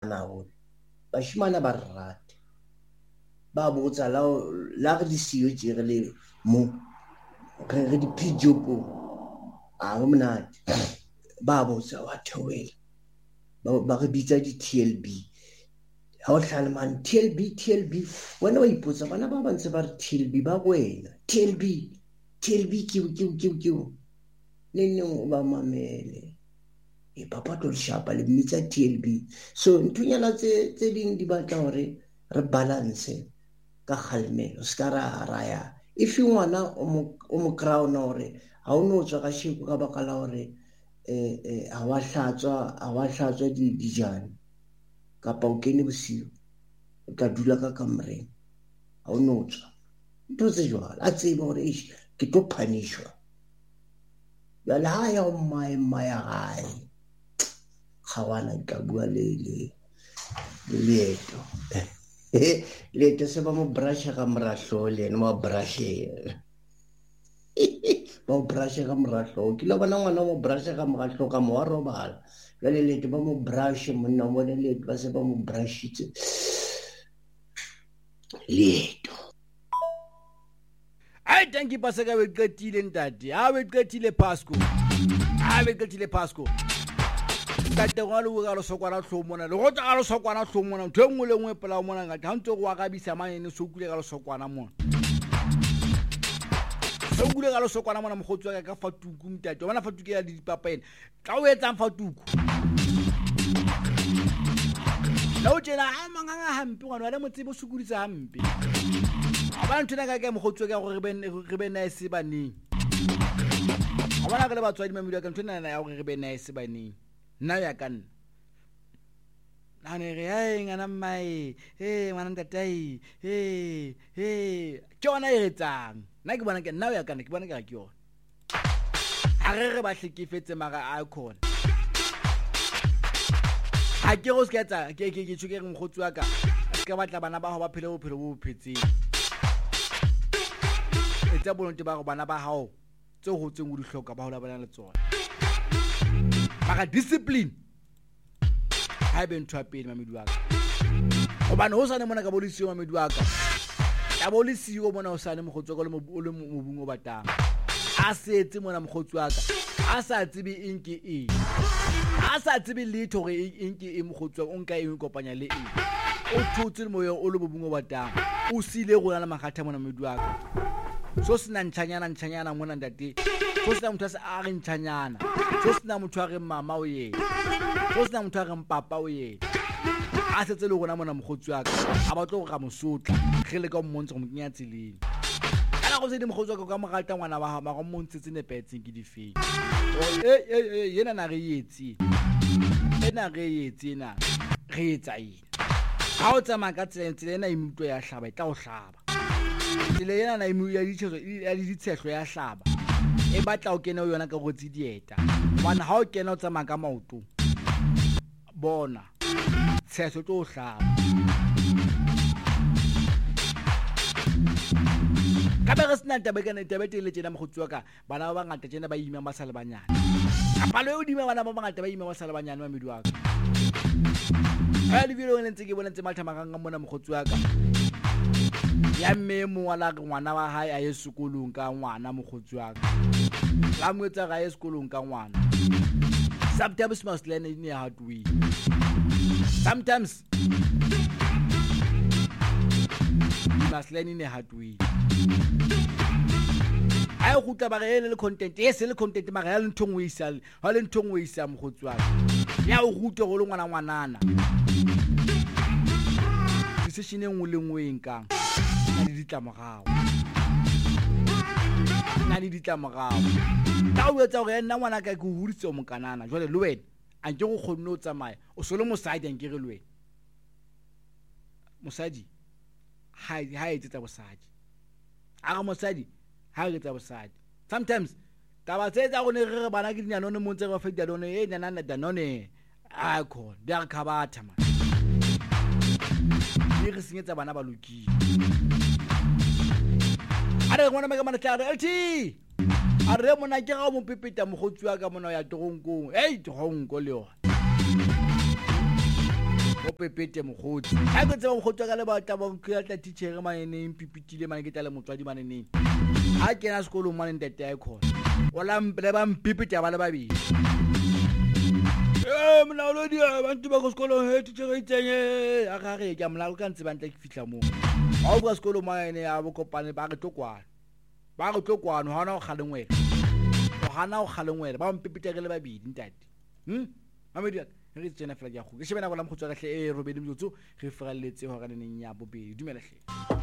bashimana haholo bashimana ba rrate ba botsa la re di siyo tse re le mo re di pijopo go monate ba botsa wa theoela ba re bitsa di TLB ha o hlaleman TLB wena wa ipotsa bana ba bantse ba re TLB ba wena TLB kiu le neng ba mamele papa tlo shapa le mmitsa TLB so nthunyana tse ding di batla hore re balance ka khalmelo ska ra ya if ngwana o mo crown hore ha o no tswa ka sheko ka baka la hore ha wa hlatswa dijana kapa o kene bosiu o tla dula ka kamreng ha o no tswa ntho tse jwalo a tsebe hore ke tlo punishwa jwale ha ya o maya gae khawana ka bua le leto se ba mo brusha ka morahlo le ene wa brushe ba o brusha ka morahlo ke lo bona ngwana mo brusha ka morahlo ka mo wa robala jwale leto ba mo brush monna mo le leto ba se ba mo brushitse leto ai tanki paseka we qetile ntate ha we qetile Pasco tate go le ga lo sokwana hlomona le go tla ga lo sokwana hlomona ntwe ngwe le ngwe pela mona ga ntse go ga bisa mane so kule ga lo sokwana mona mogotso ka fatuku mtate bona fatuku ya dipapena tla o etsa fatuku la o tjena a manganga hampe ngwana wa le motsebo sukudisa hampe ba ntuna ka mogotso ka gore re be nice baneng a bona ka le batswadi mamedu ka ntuna ya gore re be nice baneng nna ya kana nane re ai ngana mai ngwana ntatai ke ona e retsang nna ke bona ke nna ya kana ke bona ke ga ke yona a re ba hlekefetse maga icon a ke go sketsa ke tshukere mogotso wa ka ka batla bana ba ho ba phele bophelo bo phetseng etsa bononte ba go bana ba hao tse ho tseng o di hloka ba ho la bana le tsona maka discipline ha be ntwa pele mamedu wa ka obane ho sane mona ka bolisiyo mamedu wa ka ya bolisiyo mona ho sane mogotso ka le mobung o batang a setse mona mogotso wa ka a sa tsebe inki a sa tsebe letho re inki mogotso o nka eng kopanya le o thutse moyo o le mobung o batang o sile go na magatha mona mamedu wa ka so sina ntshanyana mona ndate so sina motho a re ntshanyana so sina motho a re mama o ye so sina motho a re mpapa o ye a setse le gona mona mogotso wa ka a batlo go ga mosotla ge le ka mmontse go mokenya tseleng ana go se di mogotso ka mogata ngwana ba ga go montsetse ne petseng ke di feng yena na re yetse ena re yetse na re etsa eng ha o tsama ka tsela ena imutlo ya hlaba e tla o hlaba tsela ena na imu ya ditshehlo ya hlaba e batla o kene o yona ka go tsidieta bona ha o kena o tsama ka maoto bona tshehlo tlo o hlaba ka be re sena tabete le tjena mogotsi wa ka bana ba bangata tjena ba ima ba sa le banyane a le o dima bana ba bangata ba ima ba sa le banyane mamedu wa ka a le video le ntse ke bona ntse matha makanga mona mogotsi wa ka ya memo wala ngwana wa hae a ye sekolong ka ngwana mogotsi wa ka la moetsa ga ye sekolong ka ngwana sometimes must learn in a hard way sometimes you must learn in a hard way ai go tla ba re le content le content ma ga le nthongwe isal ha le nthongwe isa mogotsi wa ka ya o rute go le ngwanana decision engwe le ngwe enkang na le ditlamorao ka o etsa gore nna ngwana ka ke o huditse o mokanana jwale le wena a nke go kgonne o tsamaya o solo mosadi a nkere le wena mosadi ha etsetsa bosadi a ga mosadi ha etsetsa bosadi sometimes taba tsetsa go ne re bana ke dinyanone mo ntse ba feta lone nana danone a khona dia khabatha man re senyetsa bana ba lokile a re ngwana mega mana tla LT a re mona ke ga mo pepeta mogotsi wa ka mona ya togonkong togonko le yona o pepete mokgotsi ha ke tseba mokgotsi ka le batla ba nkya tla teacher maneneng pipitile mane ke tla le motswadi maneneng ha kena sekolong mane ntete ya khona o la mpele ba mpipita ba le babedi mna o lo di abantu ba go sekolong teacher itsenye a ga re ke mla o ka ntse ba ntla ke fitla mo ha o ba sekolong mane ya bo kopane ba re tlokwana hana o khalengwela ba mpipita ke le babedi ntate mamedi re tsena fela ya go ke shebana go la mkhotso la hle robedi motso re feralletse ho ga neng ya bobedi dumela hle